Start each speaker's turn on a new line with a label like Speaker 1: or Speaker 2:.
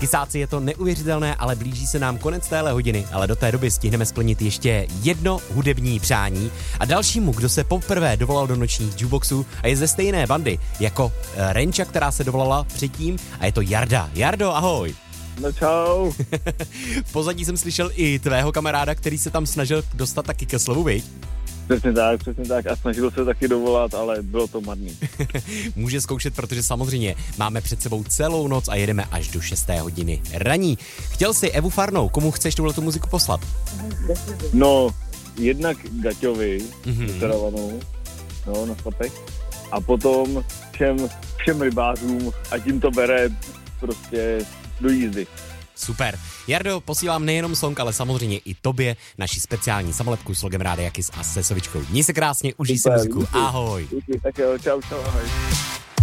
Speaker 1: Chysáci, je to neuvěřitelné, ale blíží se nám konec téhle hodiny, ale do té doby stihneme splnit ještě jedno hudební přání a dalšímu, kdo se poprvé dovolal do nočních jukeboxů a je ze stejné bandy jako Renča, která se dovolala předtím, a je to Jarda. Jardo, ahoj.
Speaker 2: No čau.
Speaker 1: V pozadí jsem slyšel i tvého kamaráda, který se tam snažil dostat taky ke slovu, viď?
Speaker 2: Přesně tak a snažil se taky dovolat, ale bylo to marný.
Speaker 1: Může zkoušet, protože samozřejmě máme před sebou celou noc a jedeme až do 6. hodiny raní. Chtěl jsi Evu Farnou, komu chceš tuhletu muziku poslat?
Speaker 2: No, jednak Gaťovi, no, na svatek, a potom všem rybářům a tím to bere prostě do jízdy.
Speaker 1: Super. Jardo, posílám nejenom song, ale samozřejmě i tobě naši speciální samolepku s logem Rádia Kiss a se sovičkou. Měj se krásně, užij si muziku. Ahoj.
Speaker 2: Díky, tak jo, čau, ahoj.